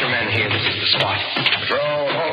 men here. This is the spot. Patrol, halt.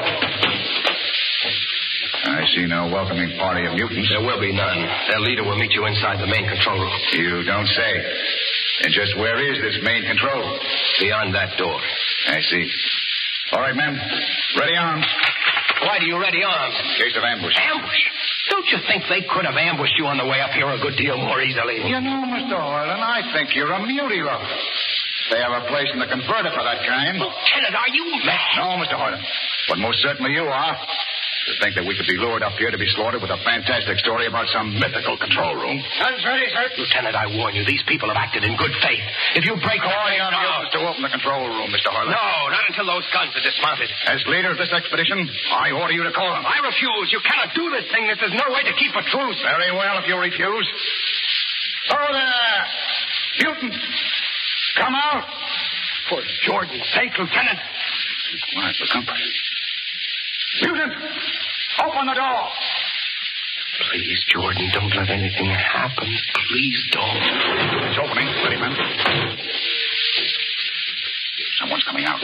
I see no welcoming party of mutants. There will be none. Their leader will meet you inside the main control room. You don't say. And just where is this main control? Beyond that door. I see. All right, men. Ready arms. Why do you ready arms? In case of ambush. Ambush? Don't you think they could have ambushed you on the way up here a good deal more easily? You know, Mr. Hoyland, I think you're a mutie lover. They have a place in the converter for that kind. Lieutenant, are you mad? No, Mr. Hoyland. But most certainly you are. To think that we could be lured up here to be slaughtered with a fantastic story about some mythical control room. Guns ready, sir. Lieutenant, I warn you, these people have acted in good faith. If you break Calling on you to open the control room, Mr. Hoyland. No, not until those guns are dismounted. As leader of this expedition, I order you to call them. I refuse. You cannot do this thing. This is no way to keep a truce. Very well, if you refuse. Oh, there! Mutant! Come out! For Jordan's sake, Lieutenant. Be quiet for comfort. Mutant! Open the door! Please, Jordan, don't let anything happen. Please don't. It's opening. Ready, men. Someone's coming out.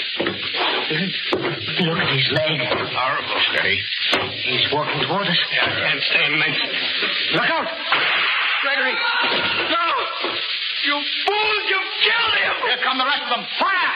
Look at his leg. Horrible. Steady. He's walking toward us. I can't stand this. Look out! Gregory! No! You fools! You've killed him! Here come the rest of them. Fire!